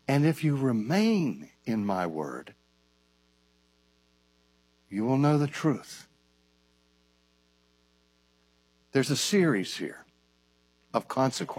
And if you remain in my word, you will know the truth. There's a series here of consequences.